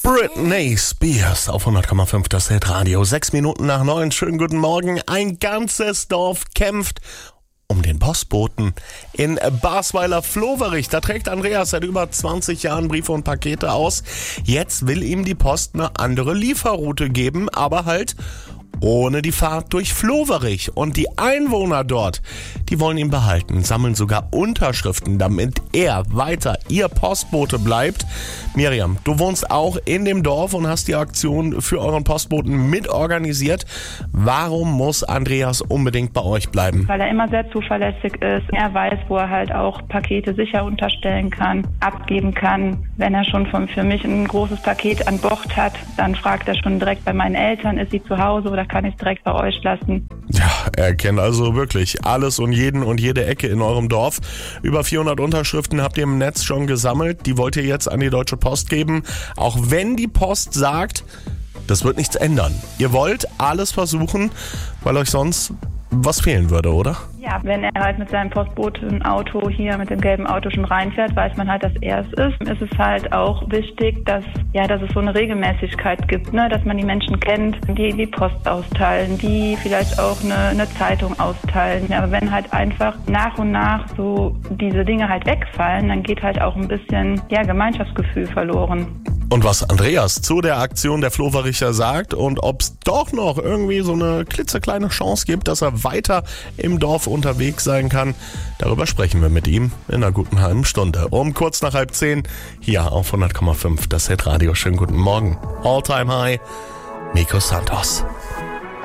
Britney Spears auf 100,5 das Hitradio. 6 Minuten nach 9. Schönen guten Morgen. Ein ganzes Dorf kämpft um den Postboten in Basweiler-Floverich. Da trägt Andreas seit über 20 Jahren Briefe und Pakete aus. Jetzt will ihm die Post eine andere Lieferroute geben, aber halt ohne die Fahrt durch Floverich. Und die Einwohner dort, die wollen ihn behalten, sammeln sogar Unterschriften, damit er weiter ihr Postbote bleibt. Miriam, du wohnst auch in dem Dorf und hast die Aktion für euren Postboten mitorganisiert. Warum muss Andreas unbedingt bei euch bleiben? Weil er immer sehr zuverlässig ist. Er weiß, wo er halt auch Pakete sicher unterstellen kann, abgeben kann. Wenn er schon für mich ein großes Paket an Bord hat, dann fragt er schon direkt bei meinen Eltern, ist sie zu Hause oder kann ich es direkt bei euch lassen. Ja, er kennt also wirklich alles und jeden und jede Ecke in eurem Dorf. Über 400 Unterschriften habt ihr im Netz schon gesammelt. Die wollt ihr jetzt an die Deutsche Post geben. Auch wenn die Post sagt, das wird nichts ändern. Ihr wollt alles versuchen, weil euch sonst was fehlen würde, oder? Ja, wenn er halt mit seinem Postbotenauto hier mit dem gelben Auto schon reinfährt, weiß man halt, dass er es ist. Es ist halt auch wichtig, dass es so eine Regelmäßigkeit gibt, ne? Dass man die Menschen kennt, die Post austeilen, die vielleicht auch eine Zeitung austeilen. Aber wenn halt einfach nach und nach so diese Dinge halt wegfallen, dann geht halt auch ein bisschen Gemeinschaftsgefühl verloren. Und was Andreas zu der Aktion der Flowericher sagt und ob es doch noch irgendwie so eine klitzekleine Chance gibt, dass er weiter im Dorf unterwegs sein kann, darüber sprechen wir mit ihm in einer guten halben Stunde. Um kurz nach 9:30 hier auf 100,5 das Hitradio. Schönen guten Morgen. All Time High, Miko Santos.